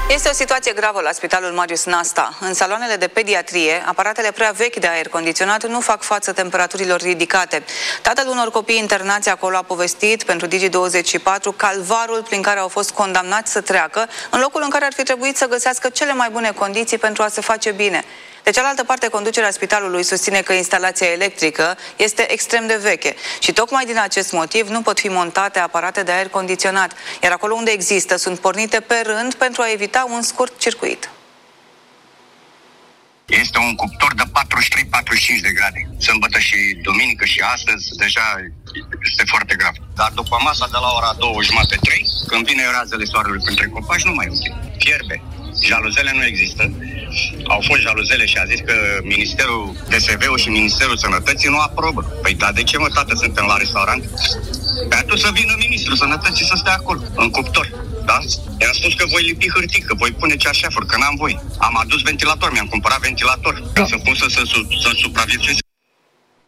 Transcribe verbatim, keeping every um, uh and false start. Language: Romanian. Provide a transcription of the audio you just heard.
Este o situație gravă la Spitalul Marius Nasta. În saloanele de pediatrie, aparatele prea vechi de aer condiționat nu fac față temperaturilor ridicate. Tatăl unor copii internați acolo a povestit pentru Digi douăzeci și patru calvarul prin care au fost condamnați să treacă, în locul în care ar fi trebuit să găsească cele mai bune condiții pentru a se face bine. De cealaltă parte, conducerea spitalului susține că instalația electrică este extrem de veche și tocmai din acest motiv nu pot fi montate aparate de aer condiționat, iar acolo unde există sunt pornite pe rând pentru a evita un scurt circuit. Este un cuptor de patruzeci și trei patruzeci și cinci de grade. Sâmbătă și duminică și astăzi deja este foarte grav. Dar după masa de la ora două jumate trei, când vine razele soarelui printre copaci, nu mai e. Fierbe. Jaluzele nu există. Au fost jaluzele și a zis că Ministerul D S V-ul și Ministerul Sănătății nu aprobă. Păi da, de ce mă, tată, suntem la restaurant? Pe atunci să vină Ministrul Sănătății să stea acolo, în cuptor. Da? I-am spus că voi lipi hârtii, că voi pune ceașeafuri, că n-am voie. Am adus ventilator, mi-am cumpărat ventilator, ca să pot să, să, să supraviețuiesc